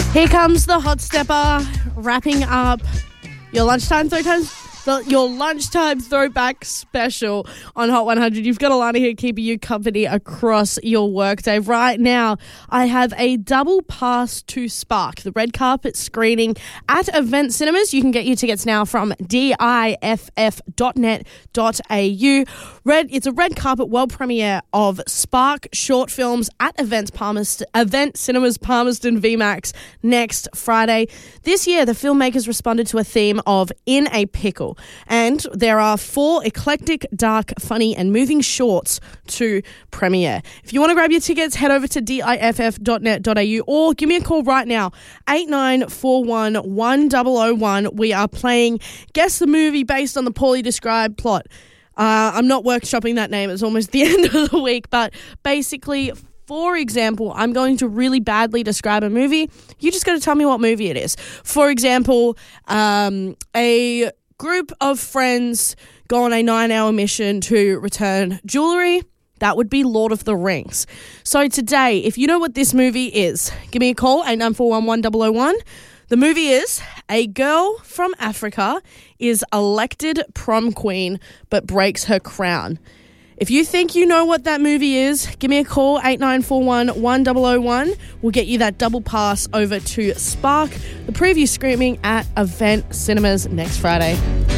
Here comes the hot stepper, wrapping up your lunchtime throwback special on Hot 100. You've got Alana here keeping you company across your workday. Right now, I have a double pass to Spark, the red carpet screening at Event Cinemas. You can get your tickets now from diff.net.au. It's a red carpet world premiere of Spark short films at Event Cinemas Palmerston VMAX next Friday. This year, the filmmakers responded to a theme of In a Pickle. And there are 4 eclectic, dark, funny and moving shorts to premiere. If you want to grab your tickets, head over to diff.net.au or give me a call right now, 8941 1001. We are playing Guess the Movie based on the poorly described plot. I'm not workshopping that name. It's almost the end of the week. But basically, for example, I'm going to really badly describe a movie. You just got to tell me what movie it is. For example, a group of friends go on a 9-hour mission to return jewelry. That would be Lord of the Rings. So today, if you know what this movie is, give me a call, 8941 1001. The movie is a girl from Africa is elected prom queen but breaks her crown. If you think you know what that movie is, give me a call, 8941 1001. We'll get you that double pass over to Spark, the preview screening at Event Cinemas next Friday.